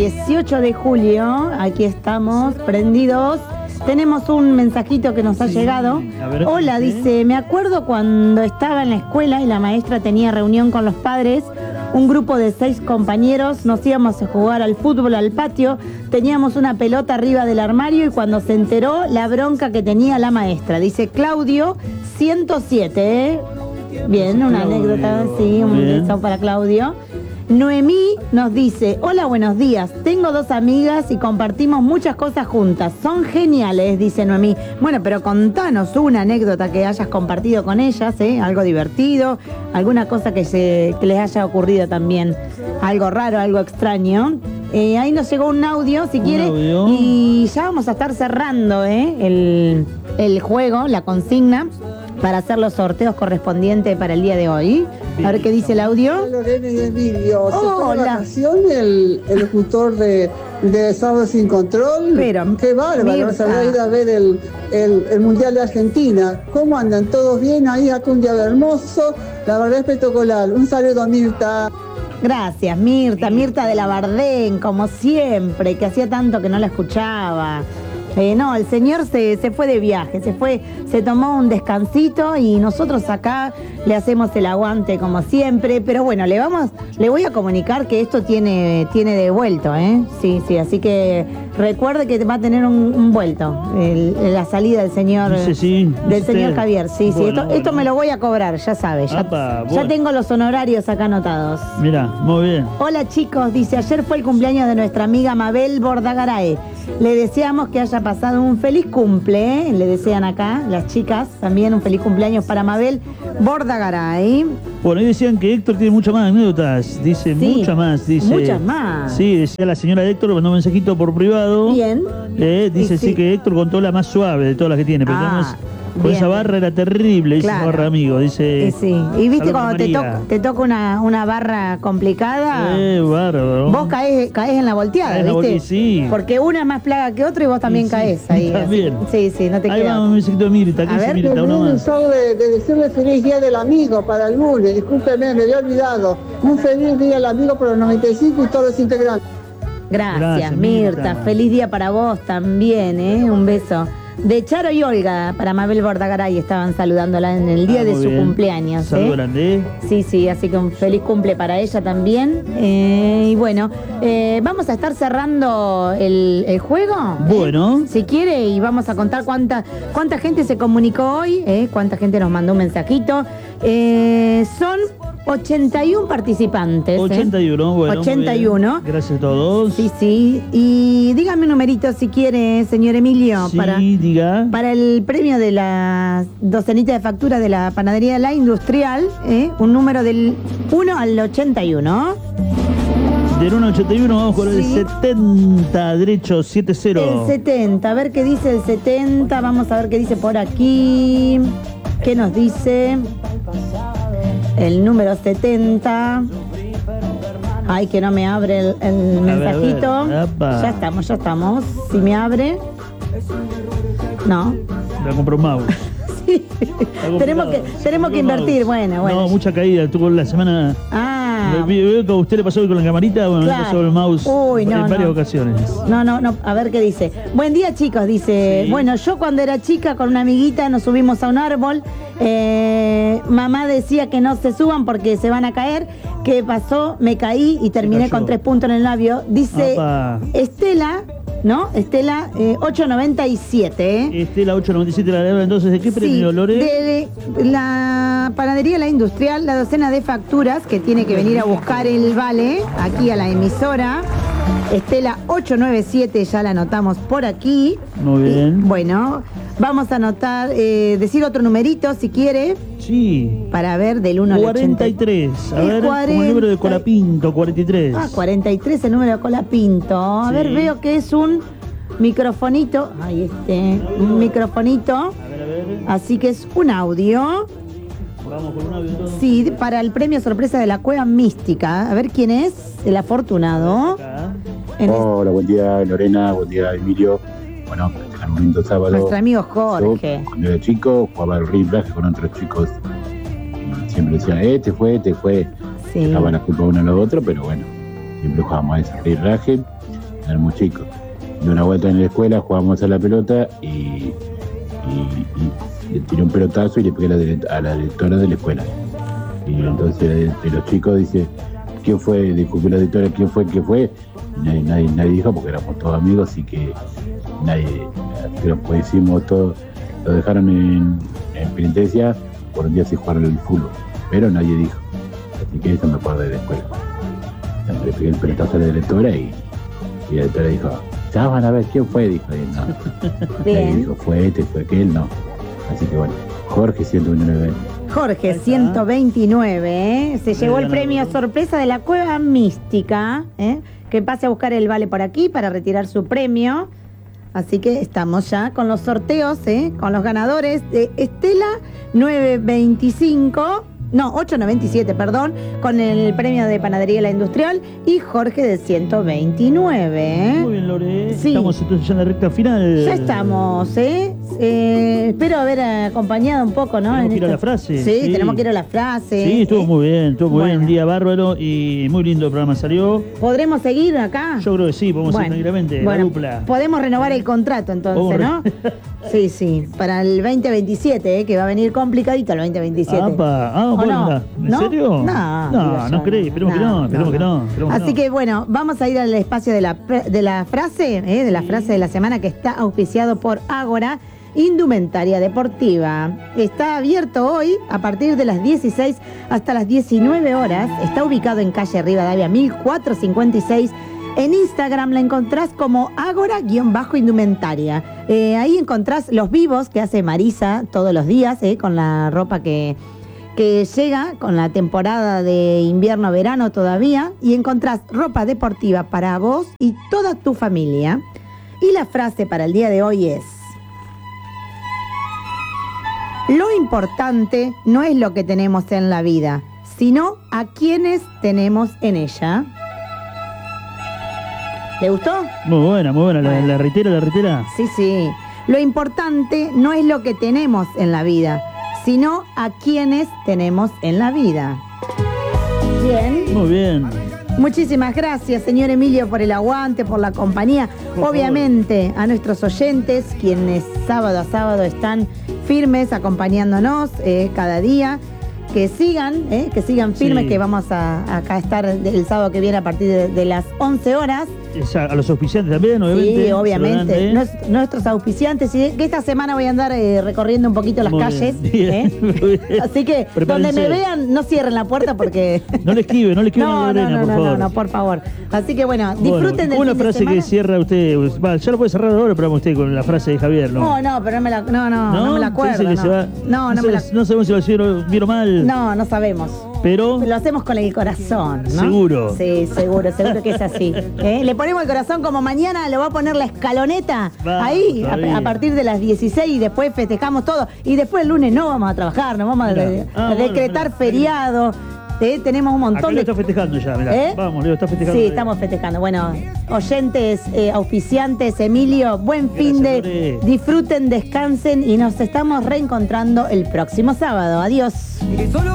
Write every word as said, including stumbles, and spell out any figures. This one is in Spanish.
dieciocho de julio, aquí estamos, prendidos. Tenemos un mensajito que nos ha sí, llegado. Ver, Hola, ¿sí? Dice, me acuerdo cuando estaba en la escuela y la maestra tenía reunión con los padres, un grupo de seis compañeros, nos íbamos a jugar al fútbol al patio, teníamos una pelota arriba del armario y cuando se enteró la bronca que tenía la maestra. Dice Claudio, ciento siete, ¿eh? Bien, una Claudio, anécdota, sí, un beso para Claudio. Noemí nos dice, hola, buenos días, tengo dos amigas y compartimos muchas cosas juntas, son geniales, dice Noemí. Bueno, pero contanos una anécdota que hayas compartido con ellas, ¿eh? Algo divertido, alguna cosa que, se, que les haya ocurrido también, algo raro, algo extraño. Eh, ahí nos llegó un audio, si quiere, audio. Y ya vamos a estar cerrando ¿eh? el, el juego, la consigna, para hacer los sorteos correspondientes para el día de hoy. A ver qué dice el audio. Lorena y Emilio, ¿se oh, fue de vacación el, el locutor de, de Sábado Sin Control? Pero, qué bárbaro, se había ido a ver el, el, el Mundial de Argentina. ¿Cómo andan? ¿Todos bien ahí? Acá un día hermoso, la verdad espectacular. Un saludo a Mirta. Gracias, Mirta, Mirta de la Bardén, como siempre, que hacía tanto que no la escuchaba. Eh, no, el señor se, se fue de viaje, se fue, se tomó un descansito y nosotros acá le hacemos el aguante como siempre, pero bueno, le vamos, le voy a comunicar que esto tiene, tiene de vuelto, ¿eh? Sí, sí, así que recuerde que va a tener un, un vuelto, el, la salida del señor, sí, sí, del señor usted. Javier, sí, bueno, sí, esto, bueno. esto me lo voy a cobrar, ya sabe, ya, Apa, ya bueno. tengo los honorarios acá anotados. Mira, muy bien. Hola chicos, dice, ayer fue el cumpleaños de nuestra amiga Mabel Bordagaray. Le deseamos que haya pasado un feliz cumple, ¿eh? Le desean acá las chicas también un feliz cumpleaños para Mabel Bordagaray. Bueno, ahí decían que Héctor tiene muchas más anécdotas, dice sí, muchas más, dice. Muchas más. Sí, decía la señora Héctor, mandó un mensajito por privado. Bien. Eh, dice sí, sí que Héctor contó la más suave de todas las que tiene, pero ah. Con esa barra era terrible, dice claro. Barra amigo, dice. Eh, sí, y viste cuando te, to te toca una, una barra complicada. Eh, bárbaro. Vos caes, caes en la volteada, ¿viste? La volteada, sí. Porque una es más plaga que otra y vos también sí, caes ahí. También. Sí, sí, no te ahí queda. Ahí vamos, un mensajito de Mirta. A ver, Mirta, uno más. De, de decirle feliz día del amigo para el lunes. Discúlpeme, me había olvidado. Un feliz día del amigo para los noventa y cinco y todos los integrantes. Gracias, Gracias Mirta. Mirta. Feliz día para vos también, ¿eh? Un beso. De Charo y Olga, para Mabel Bordagaray, estaban saludándola en el día ah, de su bien. cumpleaños. Saludos, ¿eh? Sí, sí, así que un feliz cumple para ella también. Eh, y bueno, eh, vamos a estar cerrando el, el juego. Bueno. ¿eh? Si quiere, y vamos a contar cuánta, cuánta gente se comunicó hoy, ¿eh? Cuánta gente nos mandó un mensajito. Eh, son ochenta y uno participantes. ochenta y uno, ¿eh? bueno. ochenta y uno. Gracias a todos. Sí, sí. Y dígame un numerito si quiere, señor Emilio. Sí, para, diga. Para el premio de la docenita de factura de la panadería La Industrial, ¿eh? Un número del uno al ochenta y uno. Del uno al ochenta y uno vamos con sí. el setenta, derecho siete cero. El setenta, a ver qué dice el setenta. Vamos a ver qué dice por aquí. ¿Qué nos dice? El número setenta. Ay, que no me abre el, el mensajito. A ver, a ver. Ya estamos, ya estamos. Si me abre. No. La compró un mouse. Sí. Tenemos que, tenemos que invertir. Bueno, bueno. No, mucha caída. Tuvo la semana. Ah. Veo que a usted le pasó con la camarita. Bueno, claro. Le pasó el mouse. Uy, no, en varias no. ocasiones. No, no, no. A ver qué dice. Buen día, chicos. Dice. Sí. Bueno, yo cuando era chica con una amiguita nos subimos a un árbol. Eh, mamá decía que no se suban porque se van a caer. ¿Qué pasó? Me caí y terminé con tres puntos en el labio. Dice Opa. Estela, ¿no? Estela eh, ocho noventa y siete. ¿eh? Estela ocho noventa y siete, la deuda entonces, ¿de qué premio, sí, Lore? De la panadería La Industrial, la docena de facturas que tiene que venir a buscar el vale aquí a la emisora. Estela ocho noventa y siete, ya la anotamos por aquí. Muy bien. Y, bueno, vamos a anotar, eh, decir otro numerito si quiere. Sí. Para ver del uno al cuarenta y tres. ochenta. A ver, cuarenta. Como el número de Colapinto, cuarenta y tres. Ah, cuarenta y tres el número de Colapinto. A sí. ver, veo que es un microfonito. Ahí este, un microfonito. A ver, a ver. Así que es un audio. Vamos con un audio todo. Sí, para el premio sorpresa de la Cueva Mística. A ver quién es el afortunado. Hola, buen día Lorena, buen día Emilio. Bueno, en el momento sábado. Nuestro amigo Jorge. Yo, cuando era chico, jugaba al ribraje con otros chicos. Siempre decía, eh, te fue, te fue. Sí. Dejaban la culpa uno a lo otro, pero bueno, siempre jugábamos a ese ribraje. éramos chicos. De una vuelta en la escuela jugábamos a la pelota y, y, y le tiré un pelotazo y le pegué a la, direct- a la directora de la escuela. Y entonces de los chicos dice, ¿quién fue? Disculpe la directora, ¿quién fue? ¿Quién fue? Y nadie, nadie, nadie dijo porque éramos todos amigos, así que nadie, pero pues hicimos todo, lo dejaron en, en penitencia por un día sin jugar al fútbol, pero nadie dijo. Así que eso me acuerdo de la escuela. Le pegué el pelotazo a la directora y, y la directora dijo, ya van a ver quién fue, dijo. Y no. Bien. Nadie dijo, fue este, fue aquel, no. Así que bueno, Jorge ciento veintinueve. Jorge, ciento veintinueve, ¿eh? Se llevó el premio sorpresa de la Cueva Mística, ¿eh? Que pase a buscar el vale por aquí para retirar su premio. Así que estamos ya con los sorteos, ¿eh? Con los ganadores de Estela nueve veinticinco, no, ocho noventa y siete, perdón, con el premio de Panadería La Industrial y Jorge de ciento veintinueve, ¿eh? Muy bien, Lore. Sí. Estamos entonces ya en la recta final. Ya estamos, ¿eh? Eh, espero haber acompañado un poco, ¿no? Tenemos En que ir a esta- la frase. Sí, Sí. tenemos que ir a la frase. Sí, estuvo ¿eh? muy bien, estuvo muy bien, Bueno. un día bárbaro y muy lindo el programa salió. ¿Podremos seguir acá? Yo creo que sí, podemos ir Bueno, tranquilamente, bueno, la dupla. podemos renovar el contrato entonces, ¿no? Podemos Sí, sí, para el veinte veintisiete, ¿eh? Que va a venir complicadito el veinte veintisiete. Apa, ah, ¿O bueno, no? ¿en ¿No? serio? No, No, digo no yo, creí, esperemos que no, esperemos que no, esperemos que Así no. que bueno, vamos a ir al espacio de la, de la frase, ¿eh? De la frase de la semana que está auspiciado por Ágora, Indumentaria Deportiva. Está abierto hoy a partir de las dieciséis hasta las diecinueve horas. Está ubicado en calle Rivadavia mil cuatrocientos cincuenta y seis. En Instagram la encontrás como Ágora-Indumentaria. Eh, ahí encontrás los vivos que hace Marisa todos los días, eh, con la ropa que, que llega, con la temporada de invierno-verano todavía. Y encontrás ropa deportiva para vos y toda tu familia. Y la frase para el día de hoy es: lo importante no es lo que tenemos en la vida, sino a quienes tenemos en ella. ¿Le gustó? Muy buena, muy buena, la, Bueno. la reitera, la reitera. Sí, sí. Lo importante no es lo que tenemos en la vida, sino a quienes tenemos en la vida. Bien. Muy bien. Muchísimas gracias, señor Emilio, por el aguante, por la compañía. Por Obviamente, a nuestros oyentes, quienes sábado a sábado están firmes, acompañándonos eh, cada día. Que sigan, eh, que sigan firmes, Sí. que vamos a acá estar el sábado que viene a partir de, de las once horas. Esa- a los auspiciantes también, obviamente. Sí, obviamente. se lo dan, ¿eh? Nues- nuestros auspiciantes. Y que esta semana voy a andar eh, recorriendo un poquito las Muy calles. bien, bien, ¿eh? muy bien. Así que Prepárense. donde me vean, no cierren la puerta porque. No le esquive, no le esquive no, a no, Lorena, no, por no, favor. no, no, por favor. Así que bueno, Bueno, disfruten del una fin de frase semana. que cierra usted, va, ya lo puede cerrar ahora, pero usted con la frase de Javier, ¿no? No, no, pero no me la, no, no, no, me la acuerdo. Dice que No, se va- no, no sé- me la. no sabemos si lo hicieron bien o mal, No, no sabemos. pero Lo hacemos con el corazón, ¿no? Seguro. Sí, seguro, seguro que es así. ¿Eh? Le ponemos el corazón como mañana lo va a poner la escaloneta Vamos, ahí todavía. a, a partir de las dieciséis y después festejamos todo. Y después el lunes no vamos a trabajar, nos vamos a, Mirá. de- Ah, a bueno, decretar mirá. feriado. ¿Eh? Tenemos un acá montón lo de... está festejando ya, mirá. ¿Eh? Vamos, Leo, está festejando. Sí, estamos festejando. Bueno, oyentes, eh, auspiciantes, Emilio, buen fin de... Lore. Disfruten, descansen y nos estamos reencontrando el próximo sábado. Adiós.